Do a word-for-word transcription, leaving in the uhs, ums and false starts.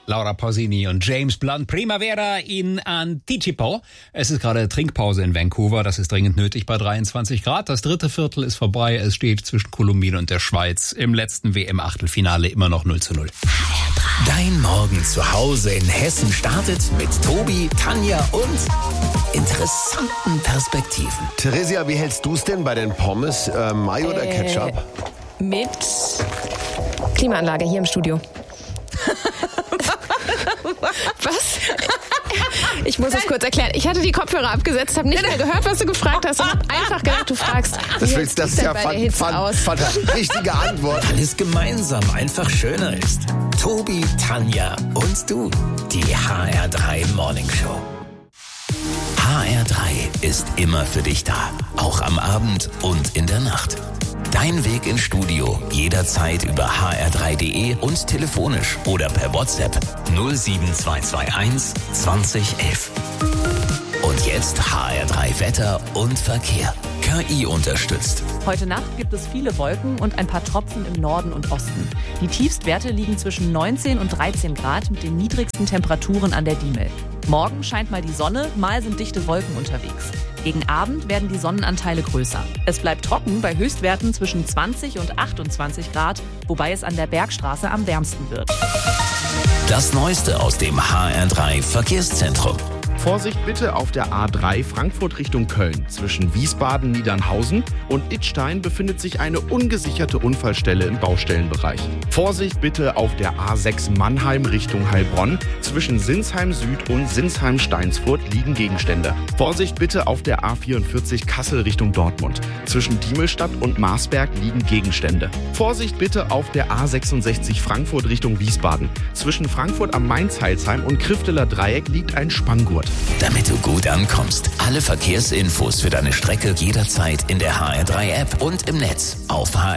Laura Pausini und James Blunt. Primavera in Anticipo. Es ist gerade Trinkpause in Vancouver. Das ist dringend nötig bei dreiundzwanzig Grad. Das dritte Viertel ist vorbei. Es steht zwischen Kolumbien und der Schweiz im letzten W M-Achtelfinale immer noch null zu null. Dein Morgen zu Hause in Hessen startet mit Tobi, Tanja und interessanten Perspektiven. Theresia, wie hältst du es denn bei den Pommes? Äh, Mayo oder Äh, Ketchup? Mit Klimaanlage hier im Studio. Was? Ich muss es kurz erklären. Ich hatte die Kopfhörer abgesetzt, habe nicht mehr gehört, was du gefragt hast und habe einfach gedacht, du fragst, Das, wie ist, hältst das du's ist denn ja bei der fan, Hitze fan, aus? fan, richtige Antwort. Weil es gemeinsam einfach schöner ist. Tobi, Tanja und du. Die H R drei Morning Show. H R drei ist immer für dich da. Auch am Abend und in der Nacht. Dein Weg ins Studio jederzeit über h r drei punkt d e und telefonisch oder per WhatsApp null sieben zwei zwei eins zwanzig elf. Und jetzt H R drei Wetter und Verkehr. K I unterstützt. Heute Nacht gibt es viele Wolken und ein paar Tropfen im Norden und Osten. Die Tiefstwerte liegen zwischen neunzehn und dreizehn Grad mit den niedrigsten Temperaturen an der Diemel. Morgen scheint mal die Sonne, mal sind dichte Wolken unterwegs. Gegen Abend werden die Sonnenanteile größer. Es bleibt trocken bei Höchstwerten zwischen zwanzig und achtundzwanzig Grad, wobei es an der Bergstraße am wärmsten wird. Das Neueste aus dem H R drei Verkehrszentrum. Vorsicht bitte auf der A drei Frankfurt Richtung Köln. Zwischen Wiesbaden, Niedernhausen und Idstein befindet sich eine ungesicherte Unfallstelle im Baustellenbereich. Vorsicht bitte auf der A sechs Mannheim Richtung Heilbronn. Zwischen Sinsheim Süd und Sinsheim-Steinsfurt liegen Gegenstände. Vorsicht bitte auf der A vierundvierzig Kassel Richtung Dortmund. Zwischen Diemelstadt und Marsberg liegen Gegenstände. Vorsicht bitte auf der A sechsundsechzig Frankfurt Richtung Wiesbaden. Zwischen Frankfurt am Main-Zeilsheim und Krifteler Dreieck liegt ein Spanngurt. Damit du gut ankommst. Alle Verkehrsinfos für deine Strecke jederzeit in der H R drei App und im Netz auf h